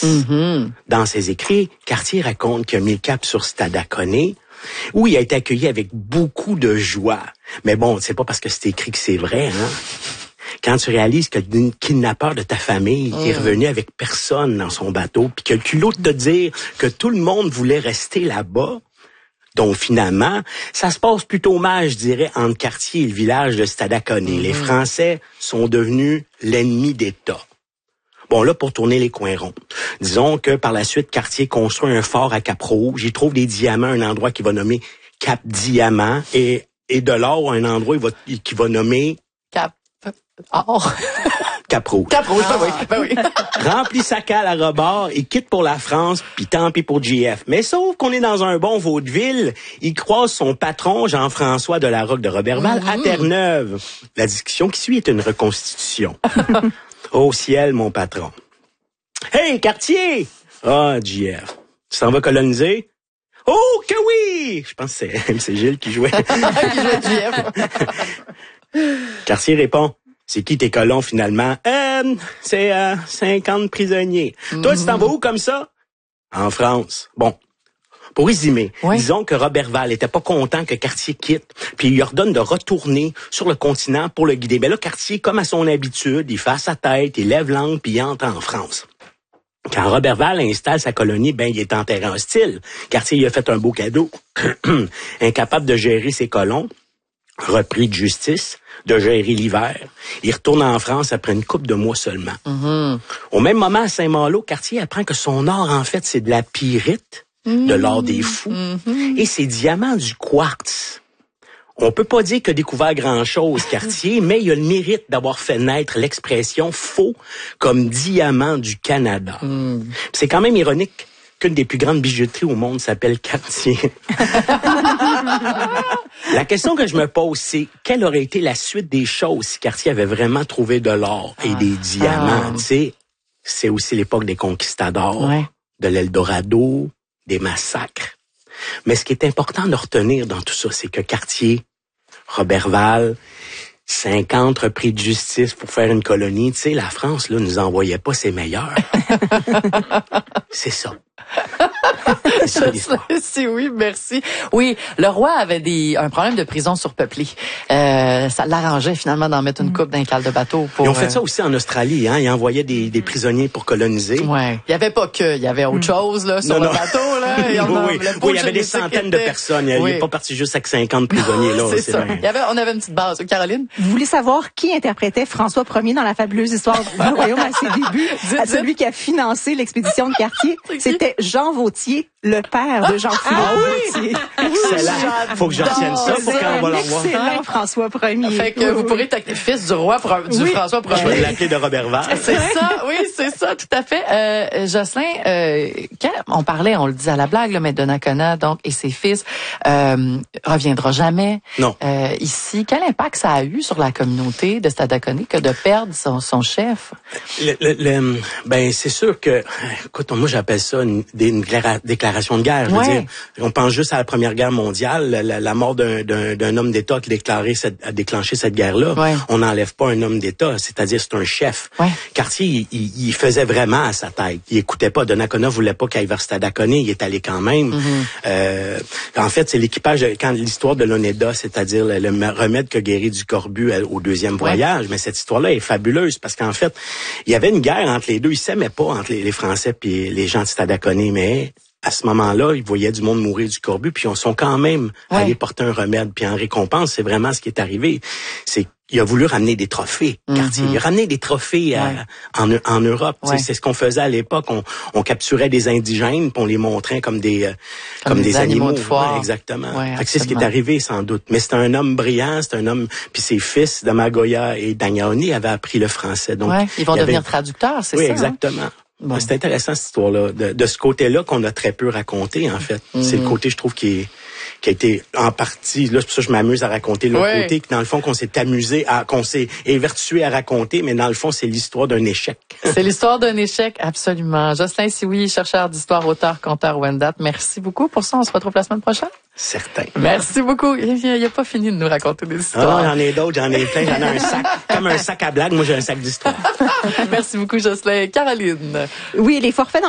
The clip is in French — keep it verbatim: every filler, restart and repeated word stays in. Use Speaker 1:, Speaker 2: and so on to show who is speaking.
Speaker 1: Mm-hmm.
Speaker 2: Dans ses écrits, Cartier raconte qu'il a mis le cap sur Stadacone, où il a été accueilli avec beaucoup de joie. Mais bon, c'est pas parce que c'est écrit que c'est vrai, hein. Quand tu réalises que le kidnappeur de ta famille mmh. est revenu avec personne dans son bateau, puis qu'il a le culot de te dire que tout le monde voulait rester là-bas, donc finalement, ça se passe plutôt mal, je dirais, entre Cartier et le village de Stadacone. Mmh. Les Français sont devenus l'ennemi d'État. Bon, là, pour tourner les coins ronds. Disons que par la suite, Cartier construit un fort à Cap-Rouge. Il trouve des diamants, un endroit qu'il va nommer Cap-Diamant. Et, et de l'or, un endroit il va, qu'il va nommer...
Speaker 1: Cap... Or.
Speaker 2: Cap-Rouge.
Speaker 1: Cap-Rouge, ben oui, ben oui.
Speaker 2: Remplit sa cale à rebord, il quitte pour la France, puis tant pis pour J F. Mais sauf qu'on est dans un bon vaudeville, il croise son patron, Jean-François de la Roque de Roberval, mmh. à Terre-Neuve. La discussion qui suit est une reconstitution. Au ciel, mon patron. Hey, Cartier! Ah, J F. Tu t'en vas coloniser? Oh, que oui! Je pense que c'est M C Gilles qui jouait.
Speaker 1: Qui jouait J F.
Speaker 2: Cartier répond. C'est qui tes colons, finalement? Euh, c'est euh, cinquante prisonniers. Mm-hmm. Toi, tu t'en vas où comme ça? En France. Bon. Pour résumer, oui. disons que Roberval était pas content que Cartier quitte, puis il lui ordonne de retourner sur le continent pour le guider. Mais là, Cartier, comme à son habitude, il fait sa tête, il lève l'angle, puis il entre en France. Quand Roberval installe sa colonie, ben il est en terrain hostile. Cartier lui a fait un beau cadeau. Incapable de gérer ses colons, repris de justice, de gérer l'hiver. Il retourne en France après une couple de mois seulement. Mm-hmm. Au même moment, à Saint-Malo, Cartier apprend que son or, en fait, c'est de la pyrite, mm-hmm. de l'or des fous, mm-hmm. et c'est diamant du quartz. On peut pas dire qu'il a découvert grand-chose, Cartier, mais il a le mérite d'avoir fait naître l'expression faux comme diamant du Canada. Mm. C'est quand même ironique qu'une des plus grandes bijouteries au monde s'appelle Cartier. La question que je me pose, c'est quelle aurait été la suite des choses si Cartier avait vraiment trouvé de l'or et des diamants, ah. tu sais? C'est aussi l'époque des conquistadors, ouais. de l'Eldorado, des massacres. Mais ce qui est important de retenir dans tout ça, c'est que Cartier, Roberval, cinquante repris de justice pour faire une colonie, tu sais, la France, là, nous envoyait pas ses meilleurs. C'est ça. C'est ça l'histoire.
Speaker 1: C'est oui, merci. Oui, le roi avait des un problème de prison surpeuplée. Euh, ça l'arrangeait finalement d'en mettre une coupe dans les cales de bateau. Pour,
Speaker 2: Ils ont fait
Speaker 1: euh...
Speaker 2: ça aussi en Australie, hein. Ils envoyaient des, des prisonniers pour coloniser.
Speaker 1: Ouais. Il y avait pas que, il y avait autre chose là sur non, le non. bateau là. Il y en
Speaker 2: oui, oui. oui, il y avait des centaines de personnes. Il oui. n'est pas parti juste avec cinquante prisonniers là.
Speaker 1: C'est, c'est ça. Bien... Il y avait, on avait une petite base. Caroline.
Speaker 3: Vous voulez savoir qui interprétait François Ier dans la fabuleuse histoire du royaume à ses débuts, à celui qui a financé l'expédition de Cartier? C'était Jean Vautier, le père de Jean-Philippe
Speaker 2: ah, oui. Excellent. Faut que je retienne ça pour quand on va l'envoyer.
Speaker 3: Excellent, François Ier.
Speaker 1: Fait que oui, vous pourrez être fils du roi du oui. François Ier.
Speaker 2: Je vais l'appeler de Roberval.
Speaker 1: C'est ça, oui, c'est ça, tout à fait. Euh, Jocelyn, euh, quand on parlait, on le disait à la blague, là, mais Donnacona, donc, et ses fils, euh, reviendra jamais.
Speaker 2: Non.
Speaker 1: Euh, ici, quel impact ça a eu sur la communauté de Stadacone que de perdre son, son chef?
Speaker 2: Le, le, le, ben, c'est sûr que, écoute, moi, j'appelle ça une, une déclaration de guerre. Je
Speaker 1: ouais.
Speaker 2: veux dire, on pense juste à la Première Guerre mondiale, la, la mort d'un, d'un, d'un homme d'État qui déclaré cette, a déclenché cette guerre-là.
Speaker 1: Ouais.
Speaker 2: On n'enlève pas un homme d'État, c'est-à-dire c'est un chef.
Speaker 1: Ouais.
Speaker 2: Cartier, il, il faisait vraiment à sa tête. Il écoutait pas. Donnacona voulait pas qu'il aille vers Stadacone, il est allé quand même. Mm-hmm. Euh, en fait, c'est l'équipage, quand l'histoire de l'Onéda, c'est-à-dire le, le remède que guérit du corbut au deuxième voyage. Ouais. Mais cette histoire-là est fabuleuse parce qu'en fait, il y avait une guerre entre les deux. Ils s'aimaient pas entre les, les Français puis les gens de Stadacone, mais à ce moment-là, ils voyaient du monde mourir du corbut, puis ils sont quand même ouais. allés porter un remède. Puis en récompense, c'est vraiment ce qui est arrivé. C'est qu'il a voulu ramener des trophées, Cartier. Mm-hmm. Il a ramené des trophées à, ouais. en, en Europe. Ouais. C'est ce qu'on faisait à l'époque. On, on capturait des indigènes, puis on les montrait comme des euh, comme, comme des, des animaux. animaux
Speaker 1: de foire.
Speaker 2: Ouais, exactement.
Speaker 1: Ouais,
Speaker 2: fait que c'est ce qui est arrivé, sans doute. Mais c'est un homme brillant, c'est un homme... Puis ses fils, Damagoya et Dagnaoni, avaient appris le français. Donc,
Speaker 1: ouais, ils vont devenir
Speaker 2: avait...
Speaker 1: traducteurs, c'est
Speaker 2: oui,
Speaker 1: ça?
Speaker 2: Oui, exactement.
Speaker 1: Hein? Bon.
Speaker 2: C'est intéressant cette histoire-là, de, de ce côté-là qu'on a très peu raconté en fait. Mm-hmm. C'est le côté, je trouve, qui est qui a été en partie. Là, c'est pour ça que je m'amuse à raconter l'autre ouais. côté, que dans le fond, qu'on s'est amusé à, qu'on s'est évertué à raconter, mais dans le fond, c'est l'histoire d'un échec.
Speaker 1: C'est l'histoire d'un échec, absolument. Jocelyn Sioui, chercheur d'histoire, auteur, conteur, Wendat. Merci beaucoup pour ça. On se retrouve la semaine prochaine.
Speaker 2: Certain.
Speaker 1: Merci beaucoup. Il n'a pas fini de nous raconter des histoires.
Speaker 2: Ah, j'en ai d'autres, j'en ai plein, j'en ai un sac. Comme un sac à blagues, moi j'ai un sac d'histoire.
Speaker 1: Merci beaucoup, Jocelyn. Caroline.
Speaker 3: Oui, les forfaits dans